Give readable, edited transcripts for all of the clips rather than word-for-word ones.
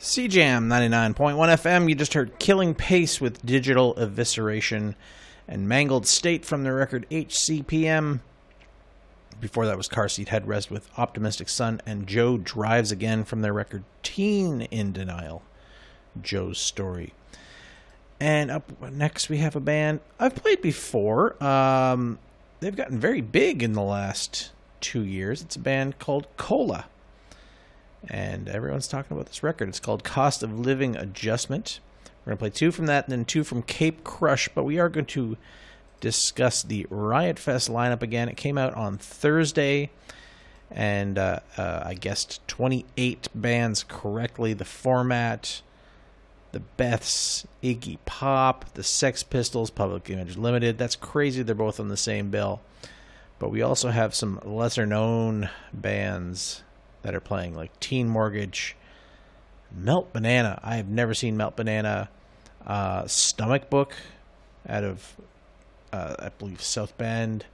CJAM 99.1 FM, you just heard Killing Pace with Digital Evisceration and Mangled State from their record HCPM. Before that was Car Seat Headrest with Optimistic Sun and Joe Drives Again from their record Teen in Denial, Joe's Story. And up next we have a band I've played before. They've gotten very big in the last 2 years. It's a band called Cola. And everyone's talking about this record. It's called Cost of Living Adjustment. We're going to play two from that and then two from Cape Crush. But we are going to discuss the Riot Fest lineup again. It came out on Thursday. And I guessed 28 bands correctly. The Format, the Beths, Iggy Pop, the Sex Pistols, Public Image Limited. That's crazy. They're both on the same bill. But we also have some lesser-known bands that are playing, like Teen Mortgage, Melt Banana. I have never seen Melt Banana. Stomach Book out of, I believe, South Bend.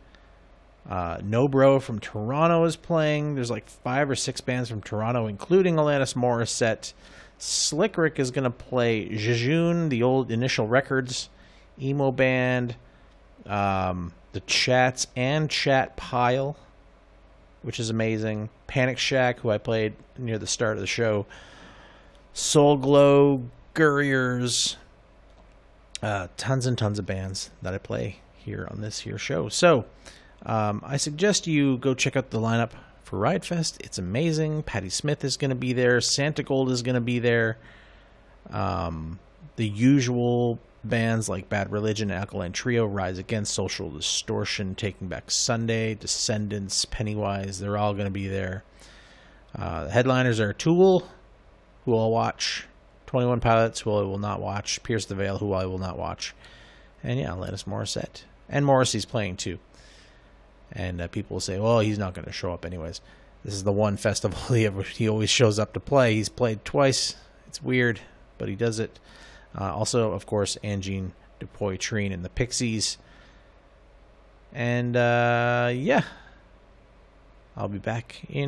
No Bro from Toronto is playing. There's like 5 or 6 bands from Toronto, including Alanis Morissette. Slick Rick is going to play Jejune, the old Initial Records emo band. The Chats and Chat Pile, which is amazing. Panic Shack, who I played near the start of the show. Soul Glow, Gurriers. Tons and tons of bands that I play here on this here show. So, I suggest you go check out the lineup for Riot Fest. It's amazing. Patti Smith is going to be there. Santa Gold is going to be there. The usual bands like Bad Religion, Alkaline Trio, Rise Against, Social Distortion, Taking Back Sunday, Descendants, Pennywise, they're all going to be there. The headliners are Tool, who I'll watch, 21 Pilots, who I will not watch, Pierce the Veil, who I will not watch, and yeah, Alanis Morissette. And Morrissey's playing too. And people will say, well, he's not going to show up anyways. This is the one festival he always shows up to play. He's played twice. It's weird, but he does it. Also, of course, Angine Dupoitrine and the Pixies. And, yeah. I'll be back in